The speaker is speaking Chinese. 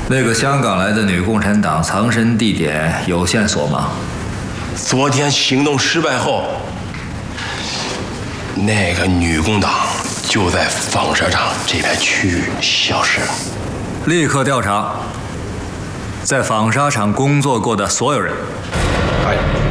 那个香港来的女共产党藏身地点有线索吗？ 昨天行动失败后，那个女共党就在纺纱厂这片区域消失了。 立刻调查在纺纱厂工作过的所有人。 哎。